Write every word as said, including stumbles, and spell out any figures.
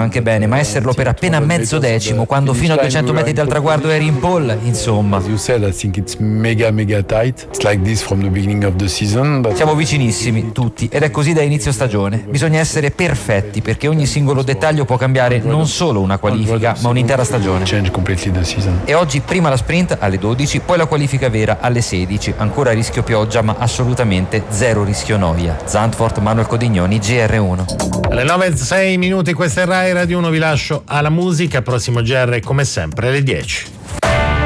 anche bene, ma esserlo per appena mezzo decimo, quando fino a duecento metri dal traguardo eri in pole, insomma. As you said, I think it's mega mega tight. It's like this from the beginning of the season. But... Siamo vicinissimi tutti ed è così da inizio stagione. Bisogna essere perfetti perché ogni singolo dettaglio può cambiare non solo una qualifica, ma un'intera stagione. Change completely the season. E oggi prima la sprint alle dodici, poi la qualifica vera alle sedici. Ancora rischio pioggia, ma assolutamente zero rischio noia. Zandvoort, Manuel Codignoni, G R uno. Alle nove e sei minuti, questa è Rai Radio uno, vi lascio alla musica. Prossimo G R come sempre alle dieci.